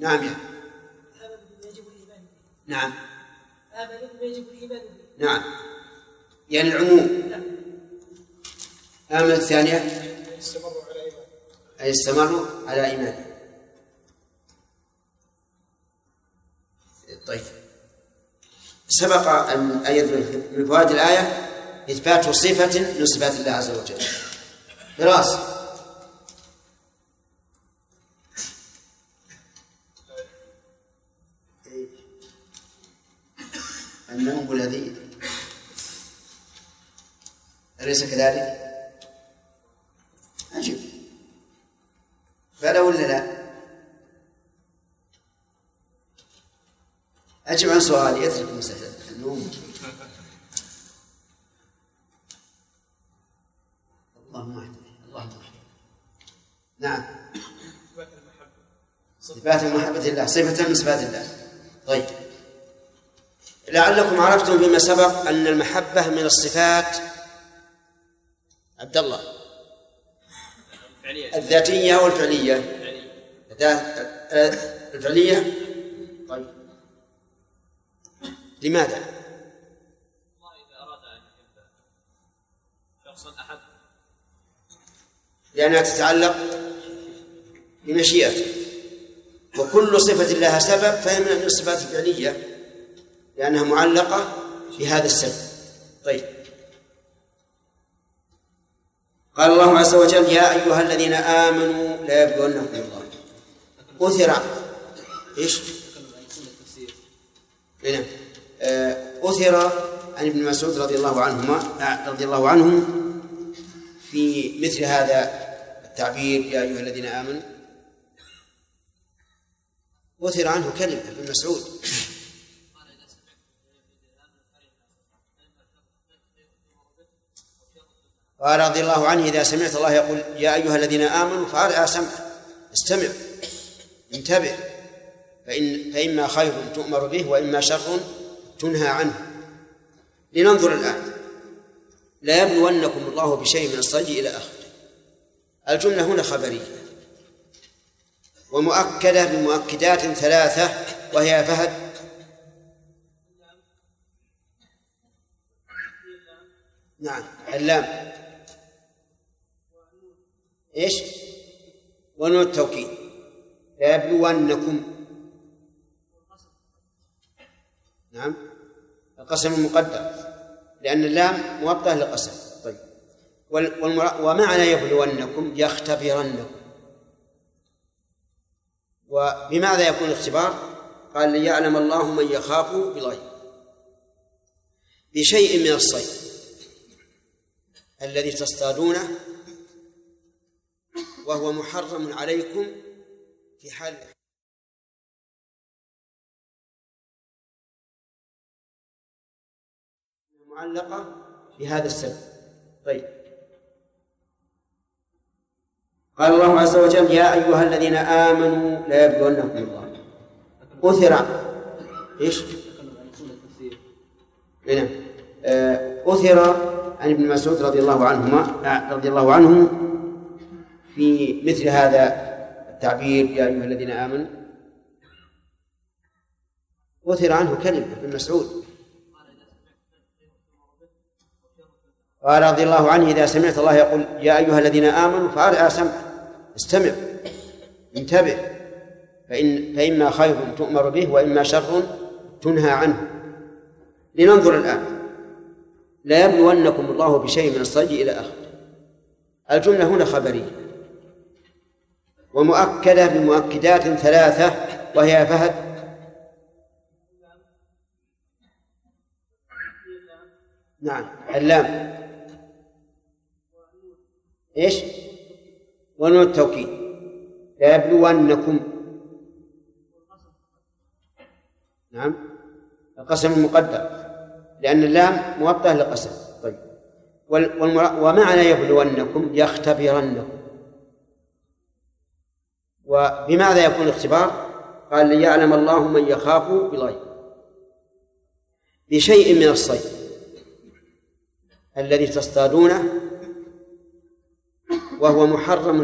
نعم يعني. نعم. نعم يعني العموم. آمن الثانية أي استمروا على إيمانه. طيب سبق أن أيضا من فوائد الآية إثبات صفة من صفات الله عز وجل. فراس النوم الذي أليس كذلك؟ أجب فلا ولا لا؟ أجب عن سؤالي اترك مسألة النوم. اللهم اهدنا. نعم صفات محبة الله صفة من صفات الله. طيب لعلكم عرفتم فيما سبق أن المحبة من الصفات عبد الله الذاتية والفعلية. الفعلية. طيب لماذا؟ الله إذا أراد أن يحب شخصا أحد لأنها تتعلق بمشيئته، وكل صفة لها سبب فهي من الصفات الفعلية لأنها معلقة بهذا السبب. طيب قال الله عز وجل يا أيها الذين آمنوا لا يبلونكم الله. أثر إيش؟ أثر عن ابن مسعود رضي الله عنه في مثل هذا التعبير يا أيها الذين آمنوا. أثر عنه كلمة ابن مسعود قال رضي الله عنه إذا سمعت الله يقول يا أيها الذين آمنوا فأرئ سمعا استمع انتبه فإما خير تؤمر به وإما شر تنهى عنه. لننظر الآن لا يبلونكم الله بشيء من الصيد إلى آخره. الجملة هنا خبرية ومؤكدة بمؤكدات ثلاثة وهي فهد نعم اللام إيش ونون التوكيد لا يبلونكم نعم القسم المقدر لأن اللام موطأة للقسم. طيب ومعنى يبلونكم يختبرنكم. وبماذا يكون الاختبار؟ قال ليعلم الله من يخاف بالغيب بشيء من الصيد الذي تصطادونه وهو محرم عليكم في حال معلقة بهذا السبب. طيب قال الله عز وجل يا أيها الذين آمنوا لا يبلونكم الله. أثر إيش؟ أثر عن ابن مسعود رضي الله عنه في مثل هذا التعبير يا أيها الذين آمنوا. أثر عنه كلمة ابن مسعود قال رضي الله عنه إذا سمعت الله يقول يا أيها الذين آمنوا فأرئ سمعا استمع انتبه فإما خير تؤمر به وإما شر تنهى عنه. لننظر الآن لا يبلونكم الله بشيء من الصيد إلى آخره. الجملة هنا خبرية ومؤكدة بمؤكدات ثلاثة وهي فهد نعم اللام إيش ونون التوكيد لا يبلونكم نعم القسم المقدر لأن اللام موطأة للقسم. طيب ومعنى يبلونكم يختبرنكم. وبماذا يكون الاختبار؟ قال ليعلم الله من يخاف بالغيب بشيء من الصيد الذي تصطادونه وهو محرم